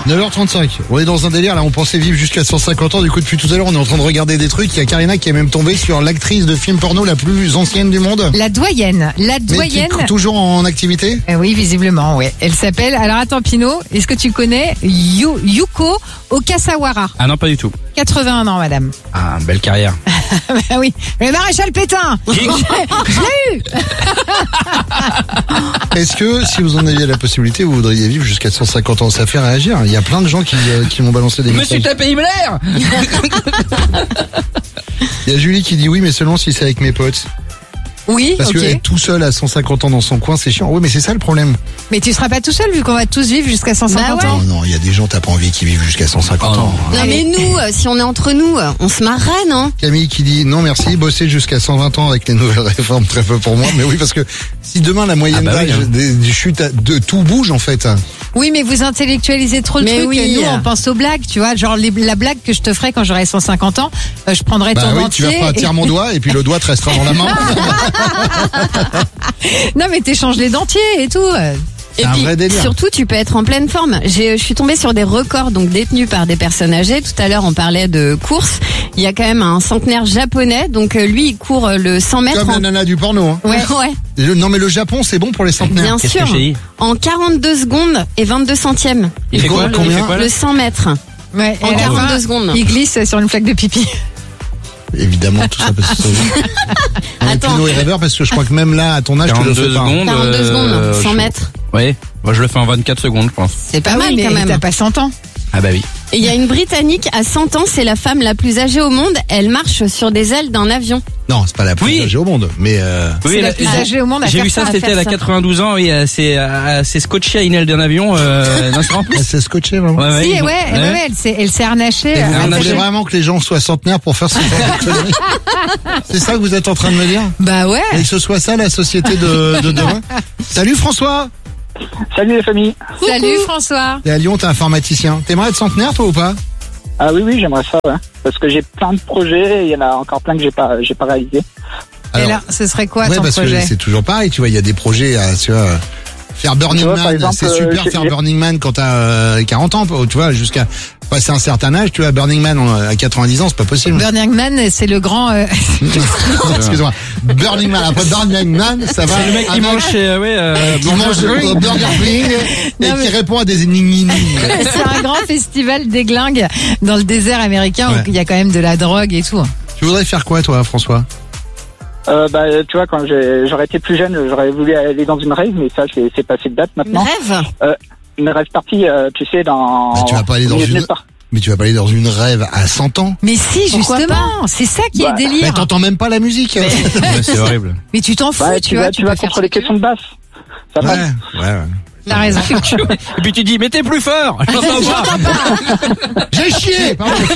9h35. On est dans un délire là, on pensait vivre jusqu'à 150 ans. Du coup, depuis tout à l'heure, on est en train de regarder des trucs. Il y a Karina qui est même tombée sur l'actrice de film porno la plus ancienne du monde. La doyenne. Mais qui est toujours en activité. Oui, visiblement, oui. Elle s'appelle, alors attends Pino, est-ce que tu connais Yuko Okasawara? Ah non, pas du tout. 81 ans, madame. Ah, belle carrière. Bah oui, le maréchal Pétain. Je l'ai eu. Est-ce que si vous en aviez la possibilité, vous voudriez vivre jusqu'à 150 ans? Ça fait réagir. Il y a plein de gens qui m'ont balancé des messages. Monsieur tapé Himmler. Il y a Julie qui dit oui, mais seulement si c'est avec mes potes. Oui, Parce que être tout seul à 150 ans dans son coin, c'est chiant. Oui, mais c'est ça le problème. Mais tu seras pas tout seul vu qu'on va tous vivre jusqu'à 150 ans. Non, il y a des gens, t'as pas envie qui vivent jusqu'à 150 ans. Non mais nous, si on est entre nous, on se marrerait, non? Camille qui dit non merci, bosser jusqu'à 120 ans avec les nouvelles réformes, très peu pour moi. Mais oui, parce que si demain la moyenne d'âge des chutes de tout bouge en fait. Oui, mais vous intellectualisez trop le truc. Oui. Nous, on pense aux blagues, tu vois. Genre la blague que je te ferais quand j'aurai 150 ans, je prendrais ton dentier. Tu vas faire tirer mon doigt et puis le doigt te restera dans la main. Non, mais t'échanges les dentiers et tout. Et puis, surtout, tu peux être en pleine forme. Je suis tombée sur des records donc détenus par des personnes âgées. Tout à l'heure, on parlait de course. Il y a quand même un centenaire japonais. Donc, lui, il court le 100 mètres. Comme la nana du porno. Hein. Ouais. Non, mais le Japon, c'est bon pour les centenaires. Bien sûr. En 42 secondes et 22 centièmes. Il fait quoi, le 100 mètres. Ouais. En 42 secondes. Il glisse sur une flaque de pipi. Évidemment, tout ça parce que Attends. Pino est rêveur parce que je crois que même là, à ton âge, tu le fais pas. 42 secondes, 100 mètres. Oui, moi je le fais en 24 secondes, je pense. C'est pas mal quand même. T'as pas 100 ans. Ah bah oui. Et il y a une Britannique à 100 ans, c'est la femme la plus âgée au monde. Elle marche sur des ailes d'un avion. Non, c'est pas la plus âgée au monde, mais c'est la plus âgée au monde. J'ai vu ça cet été, elle a 92 ans et c'est scotché à une aile d'un avion. C'est scotché vraiment. Elle s'est harnachée. Et vous voulez vraiment que les gens soient centenaires pour faire ce genre de conneries? C'est ça que vous êtes en train de me dire? Bah ouais. Et que ce soit ça la société de demain. Salut François. Salut les familles. Salut François. T'es à Lyon, t'es informaticien. T'aimerais être centenaire toi ou pas? Ah oui, j'aimerais ça, ouais. Parce que j'ai plein de projets et il y en a encore plein que j'ai pas réalisé. Et là, ce serait quoi ton parce projet? Que c'est toujours pareil, tu vois, il y a des projets à faire Burning Man, c'est super faire Burning Man quand t'as 40 ans, tu vois, jusqu'à passer un certain âge, tu vois, Burning Man à 90 ans, c'est pas possible. Burning Man, c'est le grand... Excuse-moi. Burning Man, après Burning Man, ça va... Le mec qui mange Burger King et qui répond à des énigmes. C'est un grand festival déglingue dans le désert américain où il y a quand même de la drogue et tout. Tu voudrais faire quoi, toi, François? Tu vois, quand j'aurais été plus jeune, j'aurais voulu aller dans une rave, mais ça, c'est passé de date maintenant. Une rave? Une rave party, tu sais, dans... tu vas pas aller dans une... Mais tu vas pas aller dans une rave à 100 ans? Mais si, justement, c'est ça qui est délire. Mais t'entends même pas la musique. C'est horrible. Mais tu t'en fous, tu vois. Tu vas contre les questions de basse. Ça passe. Ouais. T'as raison. Et puis tu dis, mettez plus fort. J'entends pas. J'ai chié.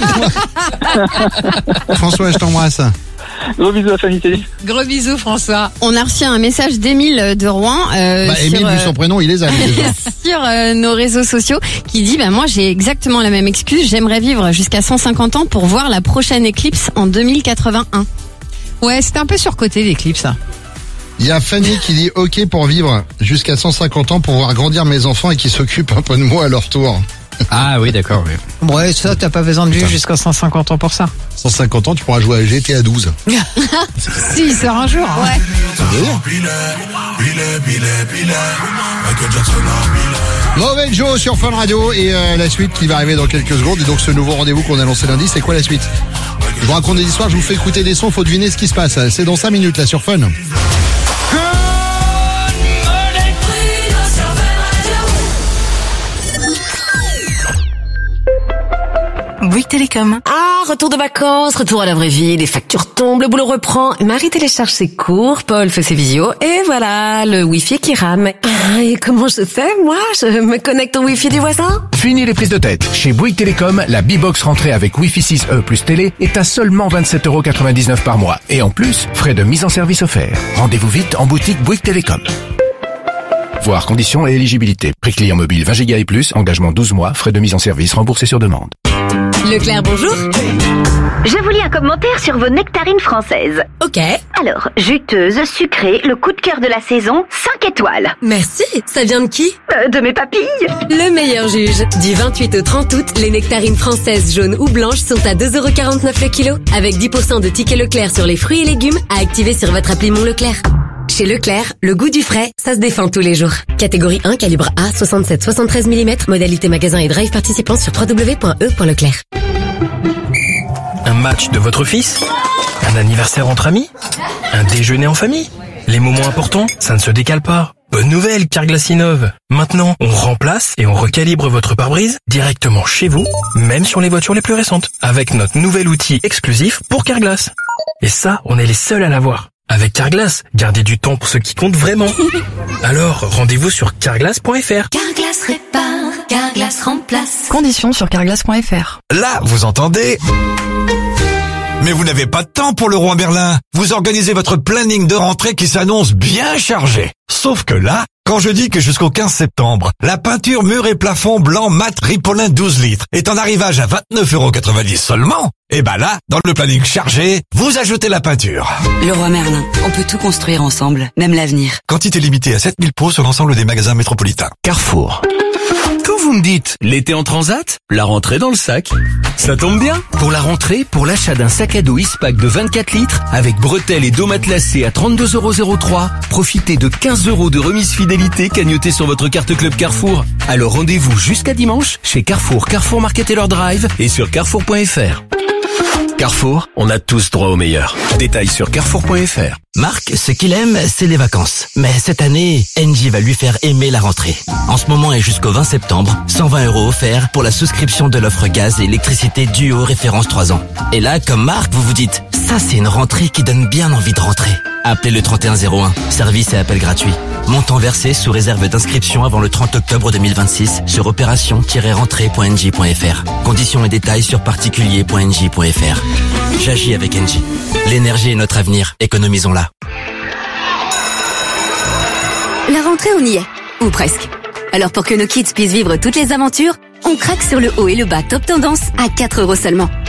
François, je t'embrasse. Gros bisous à la famille, salut. Gros bisous François. On a reçu un message d'Émile de Rouen. Émile, vu son prénom, il les a déjà. Sur nos réseaux sociaux, qui dit moi j'ai exactement la même excuse. J'aimerais vivre jusqu'à 150 ans pour voir la prochaine éclipse en 2081. Ouais, c'était un peu surcoté l'éclipse. Il y a Fanny qui dit OK pour vivre jusqu'à 150 ans pour voir grandir mes enfants et qui s'occupent un peu de moi à leur tour. Ah oui, d'accord. Oui. Ouais, ça, t'as pas besoin de vivre jusqu'à 150 ans pour ça. 150 ans, tu pourras jouer à GTA 12. Si, il sort un jour. Ouais. Mauvais Joe sur Fun Radio et la suite qui va arriver dans quelques secondes. Et donc ce nouveau rendez-vous qu'on a lancé lundi, c'est quoi la suite? Je vous raconte des histoires, je vous fais écouter des sons, faut deviner ce qui se passe. C'est dans 5 minutes là sur Fun. Bouygues Télécom. Ah, retour de vacances, retour à la vraie vie, les factures tombent, le boulot reprend, Marie télécharge ses cours, Paul fait ses visios, et voilà, le Wi-Fi qui rame. Ah, et comment je fais, moi? Je me connecte au Wi-Fi du voisin? Fini les prises de tête. Chez Bouygues Télécom, la B-Box rentrée avec Wi-Fi 6E plus télé est à seulement 27,99€ par mois. Et en plus, frais de mise en service offerts. Rendez-vous vite en boutique Bouygues Télécom. Voir conditions et éligibilité. Prix client mobile 20 Go et plus, engagement 12 mois, frais de mise en service remboursés sur demande. Leclerc, bonjour. Je vous lis un commentaire sur vos nectarines françaises. Ok. Alors, juteuse, sucrée, le coup de cœur de la saison, 5 étoiles. Merci. Ça vient de qui? De mes papilles. Le meilleur juge. Du 28 au 30 août, les nectarines françaises jaunes ou blanches sont à 2,49€ le kilo. Avec 10% de tickets Leclerc sur les fruits et légumes à activer sur votre appli Mon Leclerc. Chez Leclerc, le goût du frais, ça se défend tous les jours. Catégorie 1, calibre A, 67-73 mm, modalité magasin et drive participant sur www.e.leclerc. Un match de votre fils? Un anniversaire entre amis? Un déjeuner en famille? Les moments importants, ça ne se décale pas. Bonne nouvelle, Carglass innove. Maintenant, on remplace et on recalibre votre pare-brise directement chez vous, même sur les voitures les plus récentes, avec notre nouvel outil exclusif pour Carglass. Et ça, on est les seuls à l'avoir. Avec Carglass, gardez du temps pour ce qui compte vraiment. Alors, rendez-vous sur carglass.fr. Carglass répare, Carglass remplace. Conditions sur carglass.fr. Là, vous entendez? Mais vous n'avez pas de temps pour Leroy Merlin. Vous organisez votre planning de rentrée qui s'annonce bien chargé. Sauf que là, quand je dis que jusqu'au 15 septembre, la peinture mur et plafond blanc mat Ripolin 12 litres est en arrivage à 29,90€ seulement, et ben là, dans le planning chargé, vous ajoutez la peinture. Leroy Merlin, on peut tout construire ensemble, même l'avenir. Quantité limitée à 7000 pots sur l'ensemble des magasins métropolitains. Carrefour. Quand vous me dites l'été en transat, la rentrée dans le sac, ça tombe bien. Pour la rentrée, pour l'achat d'un sac à dos Ispac de 24 litres avec bretelles et dos matelassés à 32,03€, profitez de 15€ de remise fidélité cagnotée sur votre carte Club Carrefour. Alors rendez-vous jusqu'à dimanche chez Carrefour, Carrefour Market et leur drive et sur carrefour.fr. Carrefour, on a tous droit au meilleur. Détails sur carrefour.fr. Marc, ce qu'il aime, c'est les vacances. Mais cette année, Engie va lui faire aimer la rentrée. En ce moment et jusqu'au 20 septembre, 120€ offerts pour la souscription de l'offre gaz et électricité Duo référence 3 ans. Et là, comme Marc, vous vous dites, ça c'est une rentrée qui donne bien envie de rentrer. Appelez le 3101, service et appel gratuit. Montant versé sous réserve d'inscription avant le 30 octobre 2026 sur opération-rentrée.engie.fr. Conditions et détails sur particulier.engie.fr. J'agis avec Engie. L'énergie est notre avenir, économisons-la. La rentrée, on y est. Ou presque. Alors pour que nos kids puissent vivre toutes les aventures, on craque sur le haut et le bas top tendance à 4€ seulement.